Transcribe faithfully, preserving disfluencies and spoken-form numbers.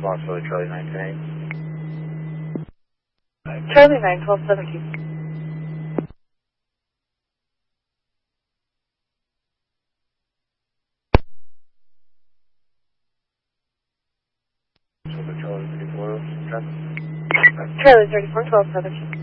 Foxtrot Charlie nine ten. Charlie nine twelve seventeen. Charlie thirty-four, traffic. Charlie thirty-four twelve seventeen.